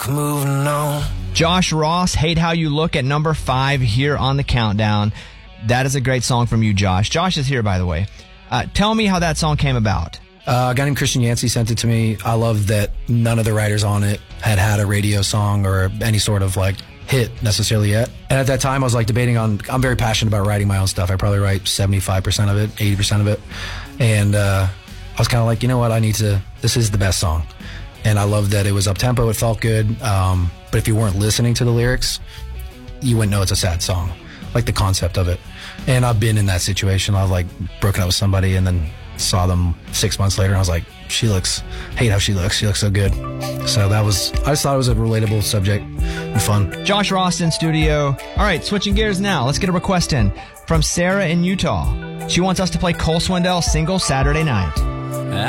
moving on. Josh Ross, Hate How You Look at number 5 here on the countdown. That is a great song from you, Josh. Josh is here, by the way. Tell me how that song came about. A guy named Christian Yancey sent it to me. I love that none of the writers on it had a radio song or any sort of like hit necessarily yet. And at that time I was like debating on, I'm very passionate about writing my own stuff. I probably write 75% of it, 80% of it. And I was kind of like, you know what, this is the best song. And I loved that it was up-tempo, it felt good. But if you weren't listening to the lyrics, you wouldn't know it's a sad song, like the concept of it. And I've been in that situation. I've like broken up with somebody and then saw them 6 months later and I was like, hate how she looks so good. So I just thought it was a relatable subject and fun. Josh Ross in studio. All right, switching gears now. Let's get a request in from Sarah in Utah. She wants us to play Cole Swindell's single Saturday Night.